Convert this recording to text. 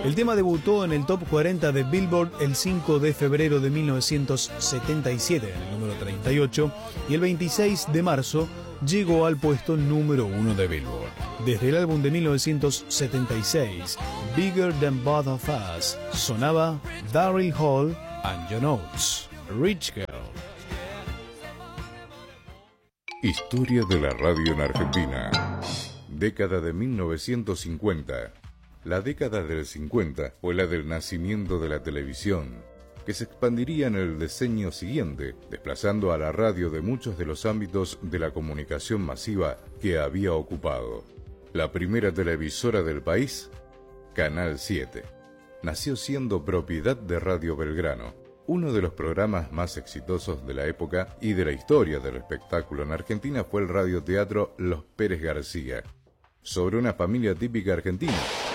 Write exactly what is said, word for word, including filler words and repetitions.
El tema debutó en el Top cuarenta de Billboard el cinco de febrero de mil novecientos setenta y siete, en el número treinta y ocho, y el veintiséis de marzo llegó al puesto número uno de Billboard. Desde el álbum de mil novecientos setenta y seis, Bigger Than Both of Us, sonaba Daryl Hall and John Oates, Rich Girl. Historia de la radio en Argentina. Década de mil novecientos cincuenta. La década del cincuenta fue la del nacimiento de la televisión, que se expandiría en el decenio siguiente, desplazando a la radio de muchos de los ámbitos de la comunicación masiva que había ocupado. La primera televisora del país, Canal siete, nació siendo propiedad de Radio Belgrano, uno de los programas más exitosos de la época y de la historia del espectáculo en Argentina fue el radioteatro Los Pérez García, sobre una familia típica argentina,